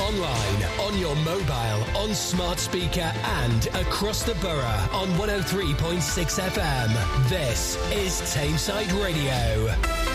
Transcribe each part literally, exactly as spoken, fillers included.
online, on your mobile, on smart speaker and across the borough on one oh three point six F M. This is Tameside Radio.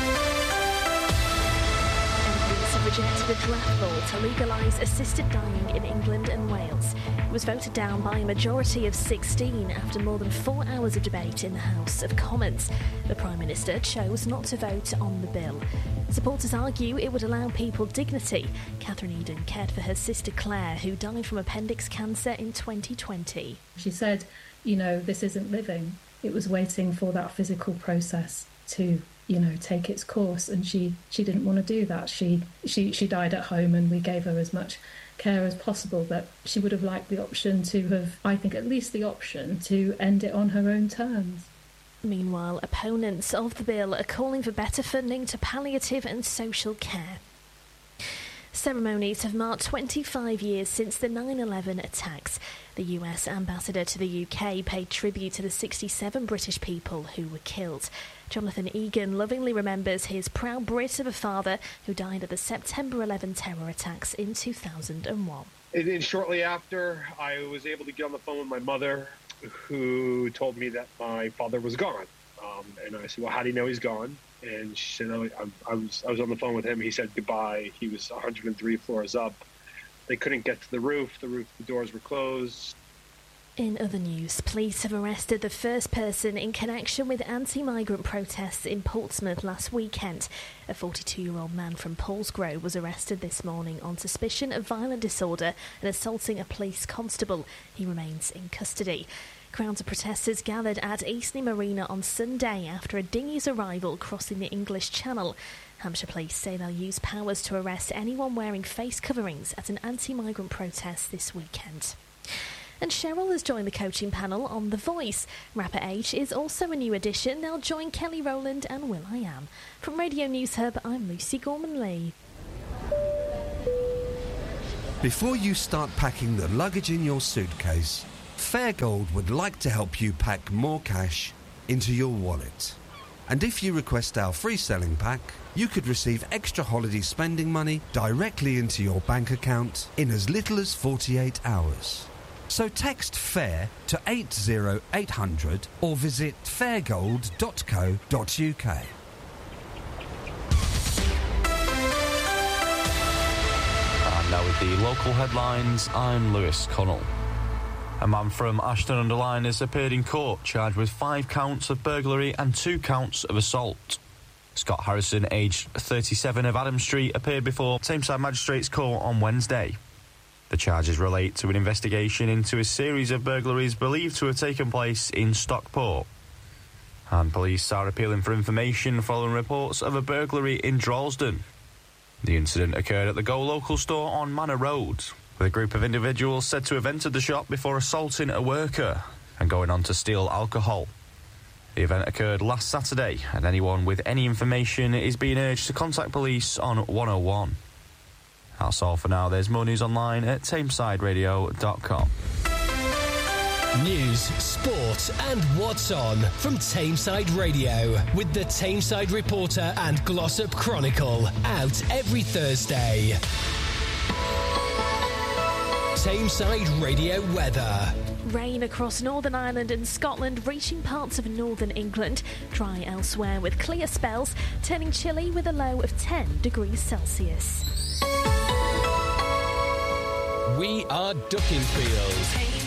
Rejected a draft bill to legalise assisted dying in England and Wales. It was voted down by a majority of sixteen after more than four hours of debate in the House of Commons. The Prime Minister chose not to vote on the bill. Supporters argue it would allow people dignity. Catherine Eden cared for her sister Claire, who died from appendix cancer in twenty twenty. She said, you know, this isn't living. It was waiting for that physical process to you know, take its course, and she, she didn't want to do that. She, she she died at home, and we gave her as much care as possible, but she would have liked the option to have, I think at least the option, to end it on her own terms. Meanwhile, opponents of the bill are calling for better funding to palliative and social care. Ceremonies have marked twenty-five years since the nine eleven attacks. The U S ambassador to the U K paid tribute to the sixty-seven British people who were killed. Jonathan Egan lovingly remembers his proud Brit of a father who died at the September eleventh terror attacks in two thousand one. And then shortly after, I was able to get on the phone with my mother, who told me that my father was gone. Um, and I said, well, how do you know he's gone? And she said, oh, I, I was I was on the phone with him. He said goodbye. He was one hundred three floors up. They couldn't get to the roof. The roof, the doors were closed. In other news, police have arrested the first person in connection with anti-migrant protests in Portsmouth last weekend. A forty-two-year-old man from Paulsgrove was arrested this morning on suspicion of violent disorder and assaulting a police constable. He remains in custody. Crowds of protesters gathered at Eastney Marina on Sunday after a dinghy's arrival crossing the English Channel. Hampshire Police say they'll use powers to arrest anyone wearing face coverings at an anti-migrant protest this weekend. And Cheryl has joined the coaching panel on The Voice. Rapper H is also a new addition. They'll join Kelly Rowland and will.i.am. From Radio News Hub, I'm Lucy Gorman-Lee. Before you start packing the luggage in your suitcase, Fairgold would like to help you pack more cash into your wallet. And if you request our free selling pack, you could receive extra holiday spending money directly into your bank account in as little as forty-eight hours. So text FAIR to eight oh eight hundred or visit fairgold dot co dot uk. And now with the local headlines, I'm Lewis Connell. A man from Ashton-under-Lyne has appeared in court charged with five counts of burglary and two counts of assault. Scott Harrison, aged thirty-seven, of Adam Street, appeared before Tameside Magistrates Court on Wednesday. The charges relate to an investigation into a series of burglaries believed to have taken place in Stockport. And police are appealing for information following reports of a burglary in Droylsden. The incident occurred at the Go Local store on Manor Road, with a group of individuals said to have entered the shop before assaulting a worker and going on to steal alcohol. The event occurred last Saturday, and anyone with any information is being urged to contact police on one oh one. That's all for now. There's more news online at tameside radio dot com. News, sport and what's on from Tameside Radio with the Tameside Reporter and Glossop Chronicle, out every Thursday. Tameside Radio weather. Rain across Northern Ireland and Scotland, reaching parts of northern England. Dry elsewhere with clear spells, turning chilly with a low of ten degrees Celsius. We are Duckingfield.